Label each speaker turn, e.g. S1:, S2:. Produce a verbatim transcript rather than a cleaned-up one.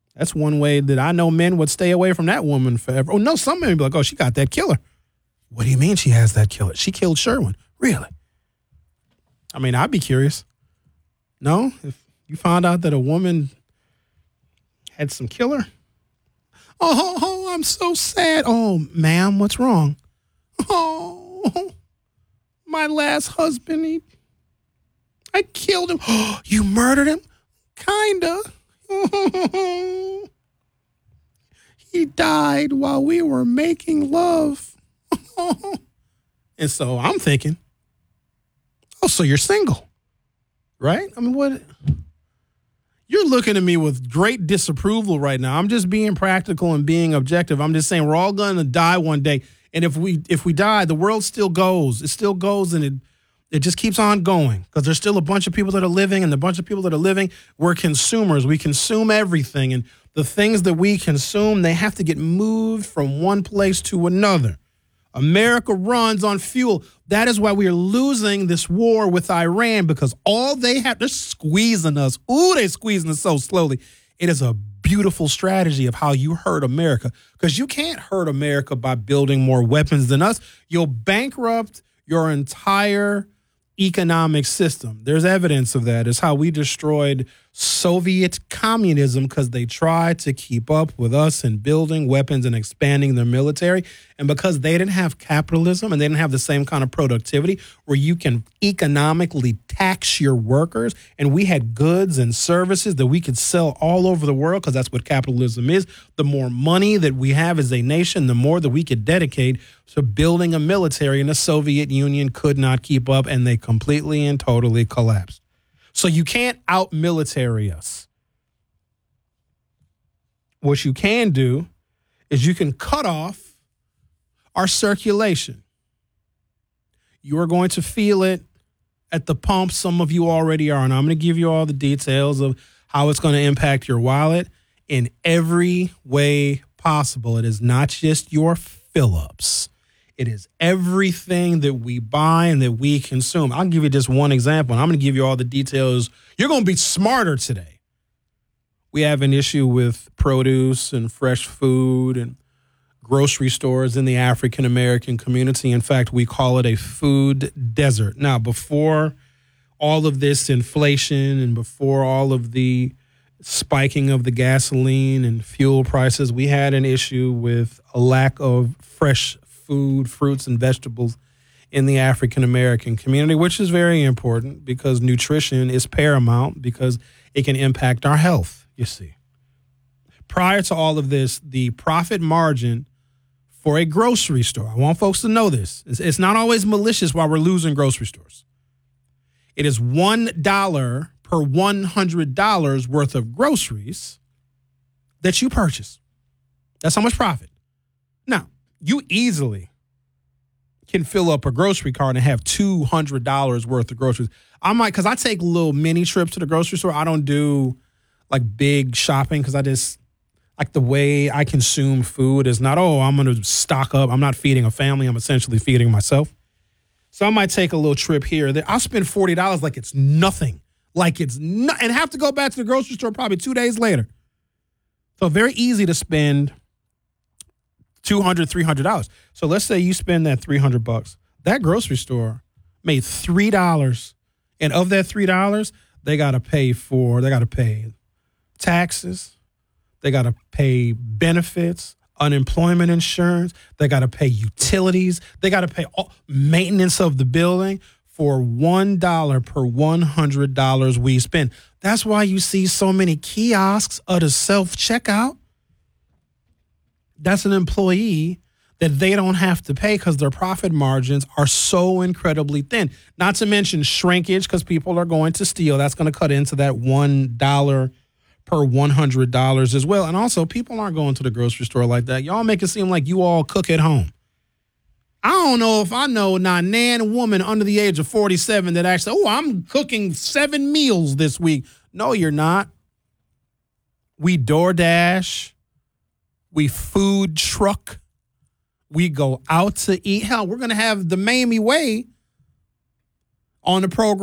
S1: That's one way that I know men would stay away from that woman forever. Oh, no, some men would be like, oh, she got that killer. What do you mean she has that killer? She killed Sherwin. Really? I mean, I'd be curious. No? If you found out that a woman had some killer? Oh, oh, I'm so sad. Oh, ma'am, what's wrong? Oh, my last husband, he, I killed him. Oh, you murdered him? Kinda. He died while we were making love. And so I'm thinking, oh, so you're single, right? I mean, what? You're looking at me with great disapproval right now. I'm just being practical and being objective. I'm just saying we're all going to die one day. And if we if we die, the world still goes. It still goes, and it it just keeps on going because there's still a bunch of people that are living, and the bunch of people that are living, we're consumers. We consume everything, and the things that we consume, they have to get moved from one place to another. America runs on fuel. That is why we are losing this war with Iran, because all they have, they're squeezing us. Ooh, they're squeezing us so slowly. It is a beautiful strategy of how you hurt America, because you can't hurt America by building more weapons than us. You'll bankrupt your entire economic system. There's evidence of that. It's how we destroyed Soviet communism, because they tried to keep up with us in building weapons and expanding their military. And because they didn't have capitalism and they didn't have the same kind of productivity where you can economically tax your workers, and we had goods and services that we could sell all over the world, because that's what capitalism is. The more money that we have as a nation, the more that we could dedicate to building a military, and the Soviet Union could not keep up, and they completely and totally collapsed. So you can't out-military us. What you can do is you can cut off our circulation. You are going to feel it at the pump. Some of you already are, and I'm going to give you all the details of how it's going to impact your wallet in every way possible. It is not just your fill-ups. It is everything that we buy and that we consume. I'll give you just one example, and I'm going to give you all the details. You're going to be smarter today. We have an issue with produce and fresh food and grocery stores in the African-American community. In fact, we call it a food desert. Now, before all of this inflation and before all of the spiking of the gasoline and fuel prices, we had an issue with a lack of fresh food, fruits, and vegetables in the African-American community, which is very important because nutrition is paramount, because it can impact our health, you see. Prior to all of this, the profit margin for a grocery store, I want folks to know this, it's, it's not always malicious while we're losing grocery stores. It is one dollar per one hundred dollars worth of groceries that you purchase. That's how much profit. Now, you easily can fill up a grocery cart and have two hundred dollars worth of groceries. I might, because I take little mini trips to the grocery store. I don't do like big shopping because I just, like the way I consume food is not, oh, I'm going to stock up. I'm not feeding a family. I'm essentially feeding myself. So I might take a little trip here. I'll spend forty dollars like it's nothing. Like it's not, and have to go back to the grocery store probably two days later. So very easy to spend two hundred dollars, three hundred dollars. So let's say you spend that three hundred bucks. That grocery store made three dollars. And of that three dollars, they got to pay for, they got to pay taxes. They got to pay benefits, unemployment insurance. They got to pay utilities. They got to pay all, maintenance of the building for one dollar per one hundred dollars we spend. That's why you see so many kiosks of the self-checkout. That's an employee that they don't have to pay because their profit margins are so incredibly thin. Not to mention shrinkage, because people are going to steal. That's going to cut into that one dollar per one hundred dollars as well. And also, people aren't going to the grocery store like that. Y'all make it seem like you all cook at home. I don't know if I know not nan woman under the age of forty-seven that actually, oh, I'm cooking seven meals this week. No, you're not. We DoorDash. We food truck. We go out to eat. Hell, we're going to have the Mamie Way on the program